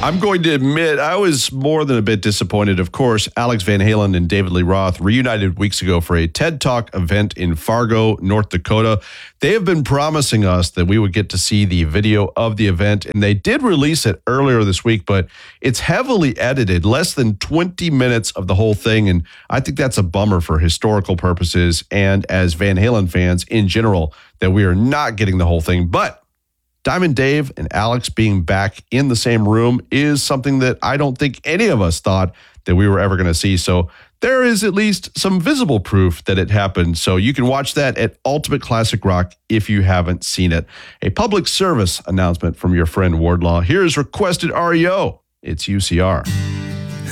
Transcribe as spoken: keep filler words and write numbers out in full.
I'm going to admit I was more than a bit disappointed. Of course, Alex Van Halen and David Lee Roth reunited weeks ago for a TED Talk event in Fargo, North Dakota. They have been promising us that we would get to see the video of the event, and they did release it earlier this week, but it's heavily edited, less than twenty minutes of the whole thing, and I think that's a bummer for historical purposes and as Van Halen fans in general, that we are not getting the whole thing. But Diamond Dave and Alex being back in the same room is something that I don't think any of us thought that we were ever going to see. So there is at least some visible proof that it happened. So you can watch that at Ultimate Classic Rock if you haven't seen it. A public service announcement from your friend Wardlaw. Here's requested R E O. It's U C R.